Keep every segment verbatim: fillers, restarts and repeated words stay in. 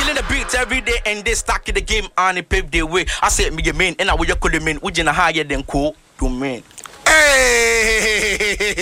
Feeling the beats every day and they stack in the game and it paved the way. I said me your main and I will call the main. Ujin a higher than cool domain. Hey,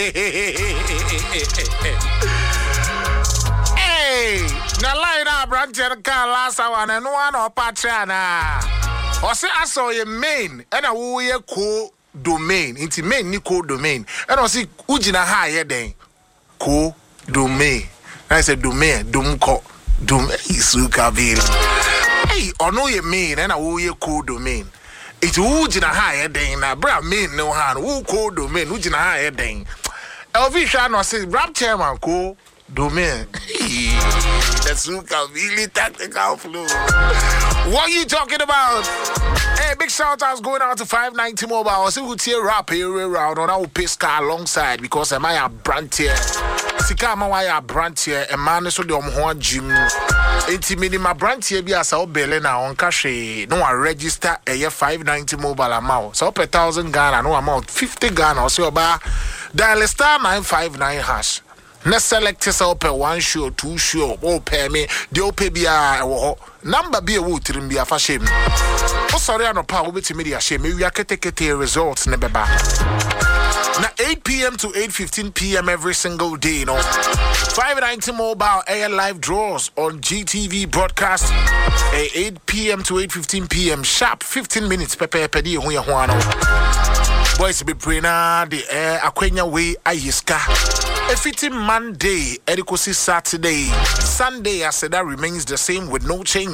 hey, now line up, branch and car last hour and one or patrana. Or say I saw your main and I will hear cool domain. It's main ni cool domain. And I see Ujina higher than cool domain. I said domain, dumko, domain, sukaville. Hey, or no your main and I will hear cool domain. It's Ujina higher than a bra main no hand, who cool domain, Ujina higher than Elvisha no say rap chairman cool domain. That's really tactical flow. What you talking about? Hey, big shout outs going out to five ninety Mobile. I see who tear rap here around on our pace car alongside because am I a brand here? Sika am I a brand here? A man so the omho gym. Intimate my brand here be as our belly now on cash. No, I register a year five ninety Mobile amount. So up a thousand Ghana, no amount fifty Ghana or so about dial star nine five nine hash. Let's select this up a one show, two show, or pay me, the O P B I number be a wood to be a fashion. Oh, sorry, I know power with media shame. Maybe I can take a results never back. Now, eight p.m. to eight fifteen p.m. every single day, you know. five ninety Mobile air live draws on G T V broadcast. eight p.m. to eight fifteen p.m. sharp fifteen minutes. Pepe Pedi, who you want. Boys be praying the air, Aquenya way, Ayiska. A fitting Monday, Edikosi Saturday, Sunday, I said that remains the same with no change.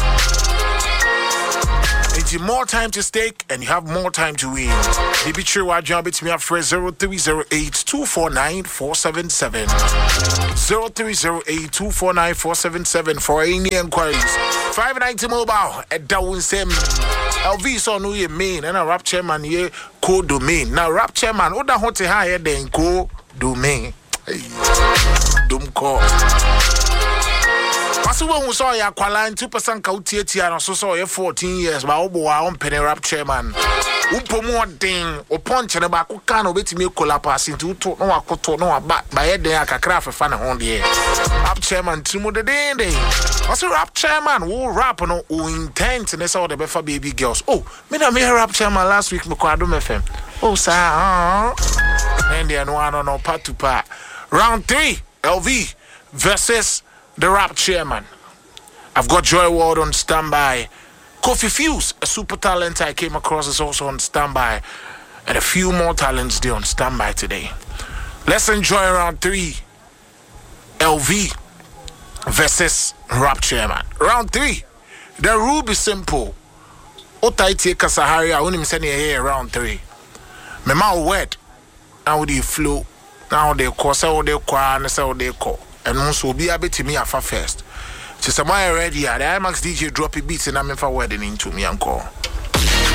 It's more time to stake and you have more time to win. The be true, our job it's me up for zero three zero eight two four nine four seven seven. zero three zero eight two four nine four seven seven for any inquiries. five ninety Mobile at Darwin Sem. L V so no ye main and a rap chairman ye co domain. Now rap chairman, what the hot higher than co domain. Dum call. Pasu who saw ya qualine two percent kautia and so saw you fourteen years, but obo on penny rap chairman. Upo more ding or punch and about cano bit me collapse into to no akoto no about by a day I can craft a fan on the air. Rap chairman Timo the day day. Also rap chairman who rap no who intent and all the befa baby girls. Oh, me na me rap chairman last week me kwadum F M. Oh sir, and the one no part to part. Round three, L V versus the rap chairman. I've got Joy Ward on standby. Kofi Fuse, a super talent I came across, is also on standby. And a few more talents there on standby today. Let's enjoy round three. L V versus rap chairman. Round three. The rule is simple. Otaiti Kasahari, I wouldn't send you here round three. My mouth wet. Now they flow. Now they call, so they call, and so they call. And also be a bit to me afa first. So somewhere ready, the IMAX D J drop a beat and I'm in for wedding into me and call.